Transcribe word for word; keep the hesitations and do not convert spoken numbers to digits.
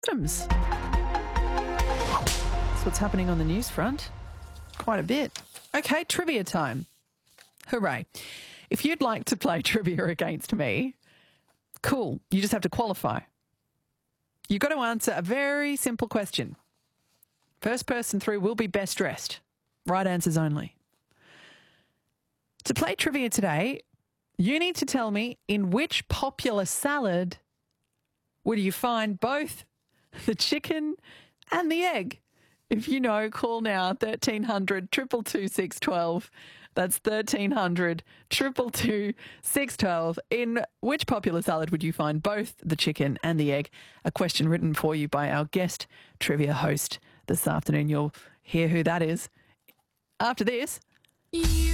Adams. That's what's happening on the news front. Quite a bit. Okay, trivia time. Hooray. If you'd like to play trivia against me, cool. You just have to qualify. You've got to answer a very simple question. First person through will be best dressed. Right answers only. To play trivia today, you need to tell me in which popular salad would you find both the chicken and the egg. If you know, call now thirteen hundred, two two two, six one two. That's thirteen hundred, two two two, six one two. In which popular salad would you find both the chicken and the egg? A question written for you by our guest trivia host this afternoon. You'll hear who that is after this.